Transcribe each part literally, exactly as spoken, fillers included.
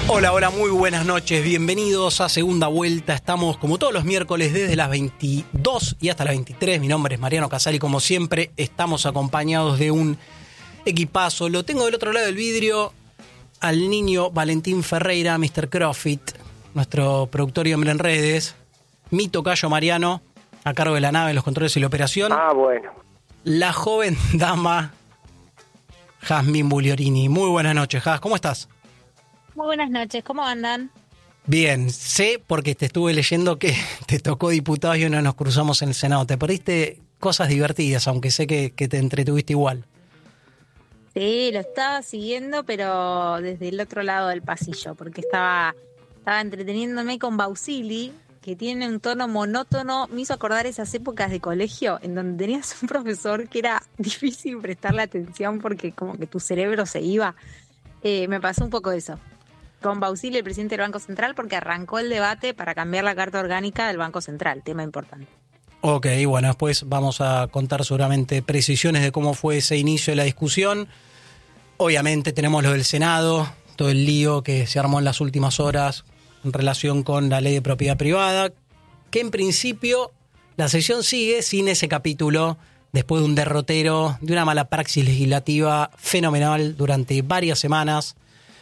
Hola, hola, muy buenas noches, bienvenidos a Segunda Vuelta. Estamos como todos los miércoles desde las veintidós y hasta las veintitrés. Mi nombre es Mariano Casali, como siempre estamos acompañados de un equipazo. Lo tengo del otro lado del vidrio al niño Valentín Ferreira, mister Crofit, nuestro productor y hombre en redes. Mi tocayo Mariano, a cargo de la nave, los controles y la operación. Ah, bueno. La joven dama Jazmín Bugliorini. Muy buenas noches, Jaz, ¿cómo estás? Muy buenas noches, ¿cómo andan? Bien, sé porque te estuve leyendo que te tocó diputado y uno nos cruzamos en el Senado. Te perdiste cosas divertidas, aunque sé que, que te entretuviste igual. Sí, lo estaba siguiendo, pero desde el otro lado del pasillo, porque estaba, estaba entreteniéndome con Bausili, que tiene un tono monótono. Me hizo acordar esas épocas de colegio en donde tenías un profesor que era difícil prestarle atención porque como que tu cerebro se iba. Eh, me pasó un poco eso con Bausili, el presidente del Banco Central, porque arrancó el debate para cambiar la Carta Orgánica del Banco Central, tema importante. Ok, bueno, después vamos a contar seguramente precisiones de cómo fue ese inicio de la discusión. Obviamente tenemos lo del Senado, todo el lío que se armó en las últimas horas en relación con la ley de propiedad privada, que en principio la sesión sigue sin ese capítulo, después de un derrotero, de una mala praxis legislativa fenomenal durante varias semanas.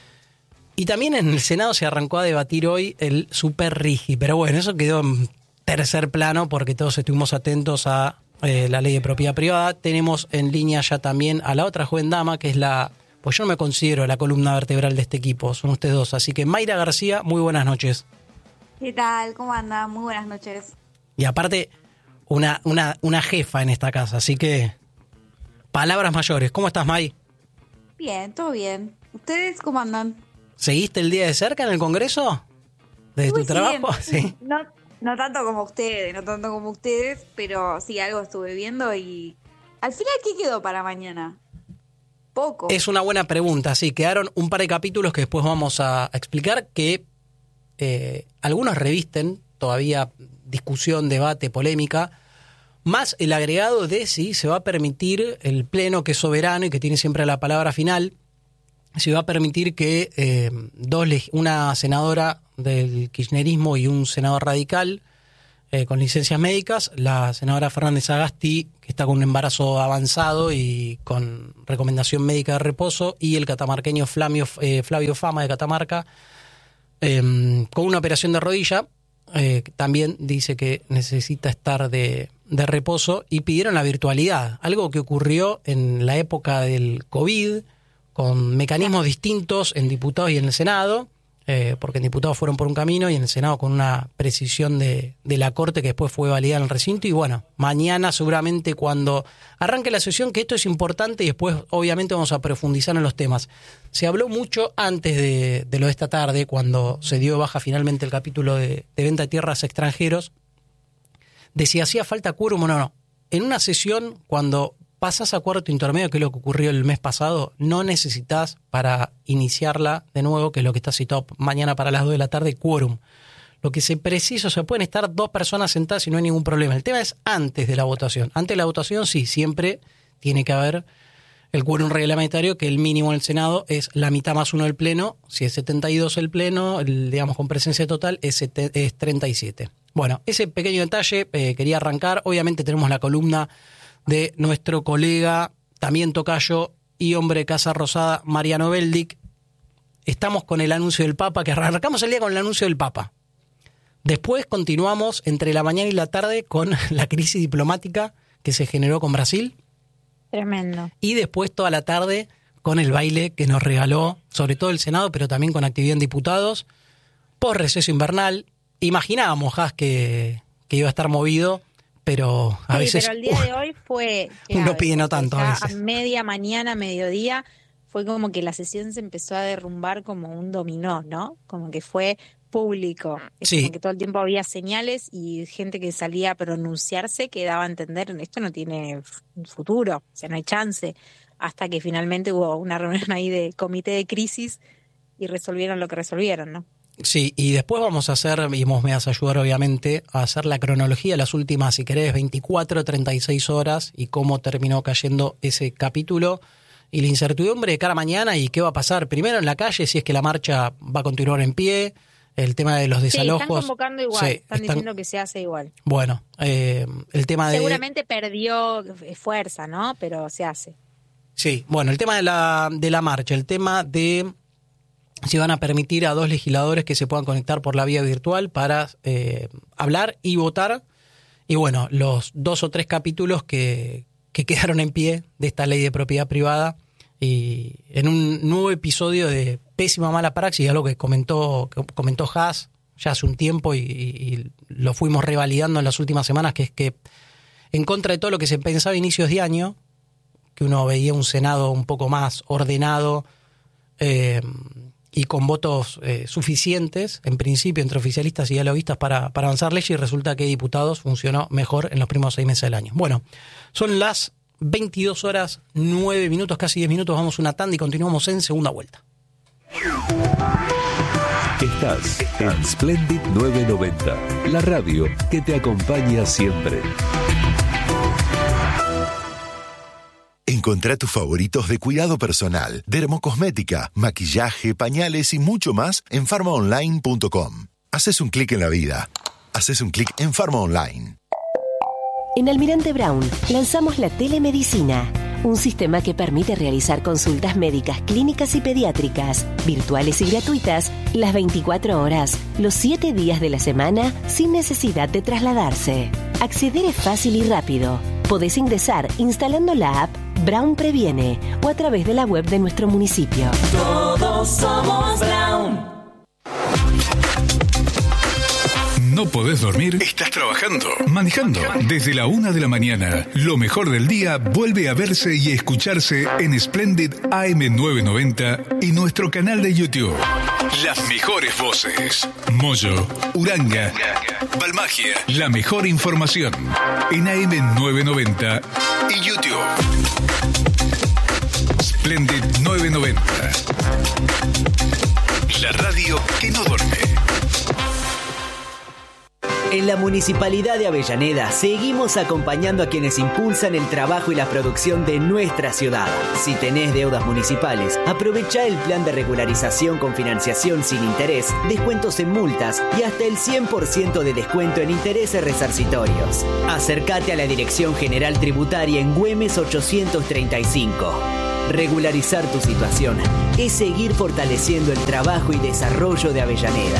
Y también en el Senado se arrancó a debatir hoy el Super Rigi, pero bueno, eso quedó en tercer plano porque todos estuvimos atentos a eh, la ley de propiedad privada. Tenemos en línea ya también a la otra joven dama, que es la, pues yo no me considero la columna vertebral de este equipo, son ustedes dos. Así que Mayra García, muy buenas noches. ¿Qué tal? ¿Cómo anda? Muy buenas noches. Y aparte, una, una, una jefa en esta casa, así que palabras mayores. ¿Cómo estás, May? Bien, todo bien. ¿Ustedes cómo andan? ¿Seguiste el día de cerca en el Congreso? ¿Desde Estuve tu trabajo? siguiendo. Sí. No, no tanto como ustedes, no tanto como ustedes, pero sí, algo estuve viendo y... Al final, ¿qué quedó para mañana? Poco. Es una buena pregunta, sí. Quedaron un par de capítulos que después vamos a, a explicar que eh, algunos revisten todavía discusión, debate, polémica, más el agregado de si se va a permitir el Pleno, que es soberano y que tiene siempre la palabra final, se va a permitir que eh, dos una senadora del kirchnerismo y un senador radical eh, con licencias médicas, la senadora Fernández Agasti, que está con un embarazo avanzado y con recomendación médica de reposo, y el catamarqueño Flavio, eh, Flavio Fama de Catamarca, eh, con una operación de rodilla, eh, también dice que necesita estar de, de reposo, y pidieron la virtualidad, algo que ocurrió en la época del COVID, con mecanismos distintos en diputados y en el Senado, eh, porque en diputados fueron por un camino y en el Senado con una precisión de, de la Corte que después fue validada en el recinto. Y bueno, mañana seguramente cuando arranque la sesión, que esto es importante y después obviamente vamos a profundizar en los temas. Se habló mucho antes de, de lo de esta tarde, cuando se dio baja finalmente el capítulo de, de venta de tierras a extranjeros, de si hacía falta quórum o no. no. En una sesión, cuando pasas a cuarto intermedio, que es lo que ocurrió el mes pasado, no necesitas para iniciarla de nuevo, que es lo que está citado mañana para las dos de la tarde, quórum. Lo que se precisa, o sea, pueden estar dos personas sentadas y no hay ningún problema. El tema es antes de la votación. Antes de la votación, sí, siempre tiene que haber el quórum reglamentario, que el mínimo en el Senado es la mitad más uno del Pleno. Si es setenta y dos el Pleno, el, digamos con presencia total, es, es treinta y siete. Bueno, ese pequeño detalle eh, quería arrancar. Obviamente tenemos la columna de nuestro colega, también tocayo y hombre de Casa Rosada, Mariano Beldic. Estamos con el anuncio del Papa, que arrancamos el día con el anuncio del Papa. Después continuamos entre la mañana y la tarde con la crisis diplomática que se generó con Brasil. Tremendo. Y después toda la tarde con el baile que nos regaló, sobre todo el Senado, pero también con actividad en diputados, post receso invernal. Imaginábamos, Jaz, que, que iba a estar movido, pero a sí, veces pero el día de hoy fue uno pide no tanto a veces. A media mañana, mediodía, fue como que la sesión se empezó a derrumbar como un dominó, ¿no? Como que fue público. Es sí. Como que todo el tiempo había señales y gente que salía a pronunciarse que daba a entender esto no tiene futuro, o sea, no hay chance. Hasta que finalmente hubo una reunión ahí de comité de crisis y resolvieron lo que resolvieron, ¿no? Sí, y después vamos a hacer, y vos me vas a ayudar obviamente, a hacer la cronología de las últimas, si querés, veinticuatro, treinta y seis horas y cómo terminó cayendo ese capítulo. y la incertidumbre de cara a mañana y qué va a pasar primero en la calle, si es que la marcha va a continuar en pie, el tema de los desalojos. Sí, están convocando igual, sí, están, están diciendo que se hace igual. Bueno, eh, el tema de... Seguramente perdió fuerza, ¿no? Pero se hace. Sí, bueno, el tema de la, de la marcha, el tema de si van a permitir a dos legisladores que se puedan conectar por la vía virtual para eh, hablar y votar. Y bueno, los dos o tres capítulos que, que quedaron en pie de esta ley de propiedad privada y en un nuevo episodio de pésima mala praxis, algo que comentó, que comentó Haas ya hace un tiempo y, y lo fuimos revalidando en las últimas semanas, que es que en contra de todo lo que se pensaba a inicios de año, que uno veía un Senado un poco más ordenado eh, y con votos eh, suficientes, en principio, entre oficialistas y dialoguistas para, para avanzar leyes, y resulta que diputados funcionó mejor en los primeros seis meses del año. Bueno, son las veintidós horas, nueve minutos, casi diez minutos, vamos a una tanda y continuamos en segunda vuelta. Estás en Splendid novecientos noventa, la radio que te acompaña siempre. Encontrá tus favoritos de cuidado personal, dermocosmética, maquillaje, pañales y mucho más en farma online punto com. Haces un clic en la vida. Haces un clic en Farma Online. En Almirante Brown lanzamos la telemedicina, un sistema que permite realizar consultas médicas, clínicas y pediátricas, virtuales y gratuitas, las veinticuatro horas, los siete días de la semana, sin necesidad de trasladarse. Acceder es fácil y rápido. Podés ingresar instalando la app Brown Previene o a través de la web de nuestro municipio. Todos somos Brown. ¿No podés dormir? ¿Estás trabajando? ¿Manejando? Desde la una de la mañana, lo mejor del día vuelve a verse y escucharse en Splendid A M novecientos noventa y nuestro canal de YouTube. Las mejores voces. Moyo, Uranga, Balmagia. La mejor información en A M novecientos noventa y YouTube. Splendid novecientos noventa. La radio que no duerme. En la Municipalidad de Avellaneda seguimos acompañando a quienes impulsan el trabajo y la producción de nuestra ciudad. Si tenés deudas municipales, aprovecha el plan de regularización con financiación sin interés, descuentos en multas y hasta el cien por ciento de descuento en intereses resarcitorios. Acércate a la Dirección General Tributaria en Güemes ochocientos treinta y cinco. Regularizar tu situación es seguir fortaleciendo el trabajo y desarrollo de Avellaneda.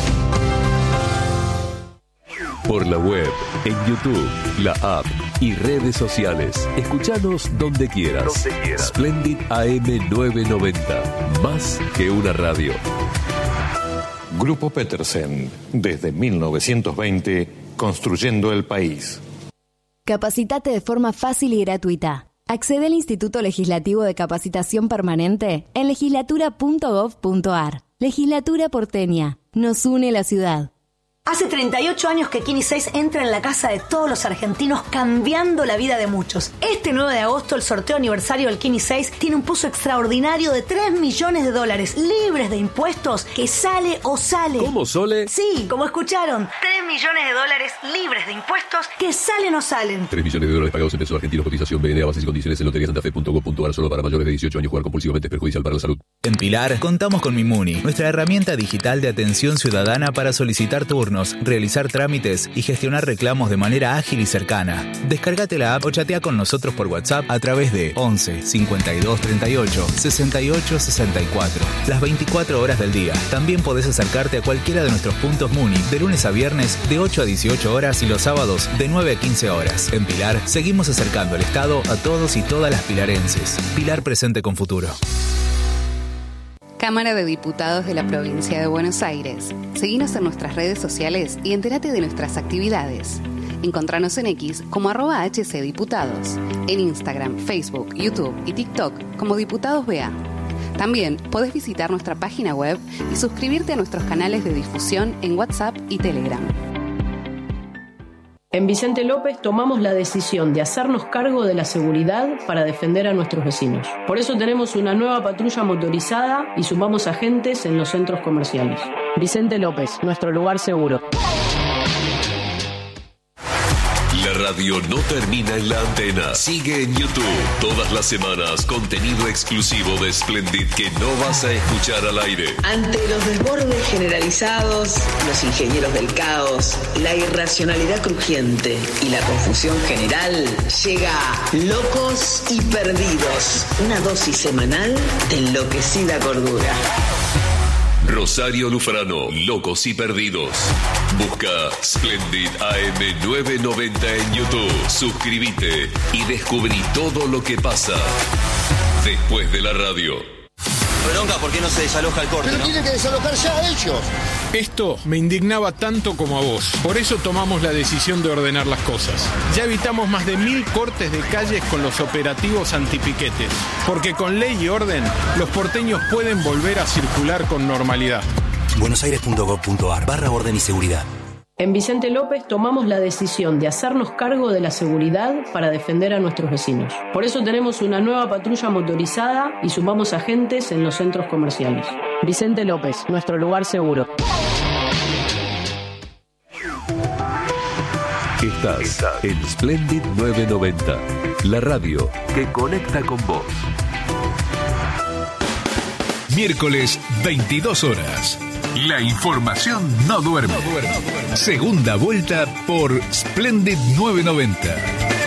Por la web, en YouTube, la app y redes sociales. Escuchanos donde quieras. Donde quieras. Splendid A M novecientos noventa. Más que una radio. Grupo Petersen. Desde mil novecientos veinte, construyendo el país. Capacitate de forma fácil y gratuita. Accede al Instituto Legislativo de Capacitación Permanente en legislatura punto gov punto ar. Legislatura porteña. Nos une la ciudad. Hace treinta y ocho años que Kini seis entra en la casa de todos los argentinos, cambiando la vida de muchos. Este nueve de agosto, el sorteo aniversario del Kini seis tiene un pozo extraordinario de tres millones de dólares, libres de impuestos, que sale o sale. ¿Cómo, Sole? Sí, como escucharon, tres millones de dólares libres de impuestos, que salen o salen. tres millones de dólares pagados en pesos argentinos, cotización B N A, bases y condiciones en lotería santa fe punto gov punto ar, solo para mayores de dieciocho años. Jugar compulsivamente es perjudicial para la salud. En Pilar, contamos con Mimuni, nuestra herramienta digital de atención ciudadana para solicitar turnos, realizar trámites y gestionar reclamos de manera ágil y cercana. Descárgate la app o chatea con nosotros por WhatsApp a través de once cincuenta y dos treinta y ocho sesenta y ocho sesenta y cuatro. Las veinticuatro horas del día. También podés acercarte a cualquiera de nuestros puntos Muni de lunes a viernes de ocho a dieciocho horas y los sábados de nueve a quince horas. En Pilar, seguimos acercando el Estado a todos y todas las pilarenses. Pilar presente con futuro. Cámara de Diputados de la Provincia de Buenos Aires. Seguinos en nuestras redes sociales y entérate de nuestras actividades. Encontranos en X como arroba hcdiputados, en Instagram, Facebook, YouTube y TikTok como Diputados B A. También podés visitar nuestra página web y suscribirte a nuestros canales de difusión en WhatsApp y Telegram. En Vicente López tomamos la decisión de hacernos cargo de la seguridad para defender a nuestros vecinos. Por eso tenemos una nueva patrulla motorizada y sumamos agentes en los centros comerciales. Vicente López, nuestro lugar seguro. La radio no termina en la antena. Sigue en YouTube todas las semanas contenido exclusivo de Splendid que no vas a escuchar al aire. Ante los desbordes generalizados, los ingenieros del caos, la irracionalidad crujiente y la confusión general, llega Locos y Perdidos, una dosis semanal de enloquecida cordura. Rosario Lufrano, Locos y Perdidos. Busca Splendid A M novecientos noventa en YouTube. Suscríbete y descubrí todo lo que pasa después de la radio. Bronca, ¿por qué no se desaloja el corte? Pero ¿no? tienen que desalojar ya ellos. Esto me indignaba tanto como a vos. Por eso tomamos la decisión de ordenar las cosas. Ya evitamos más de mil cortes de calles con los operativos antipiquetes. Porque con ley y orden, los porteños pueden volver a circular con normalidad. buenosaires.gov.ar barra orden y seguridad. En Vicente López tomamos la decisión de hacernos cargo de la seguridad para defender a nuestros vecinos. Por eso tenemos una nueva patrulla motorizada y sumamos agentes en los centros comerciales. Vicente López, nuestro lugar seguro. Estás en Splendid novecientos noventa, la radio que conecta con vos. Miércoles, veintidós horas. La información no duerme. Segunda vuelta por Splendid novecientos noventa.